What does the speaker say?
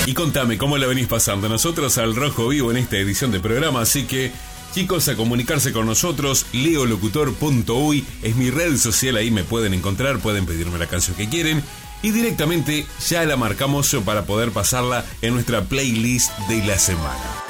Y contame cómo la venís pasando. Nosotros al Rojo Vivo en esta edición de programa, así que chicos, a comunicarse con nosotros. leolocutor.uy es mi red social, ahí me pueden encontrar, pueden pedirme la canción que quieren y directamente ya la marcamos para poder pasarla en nuestra playlist de la semana.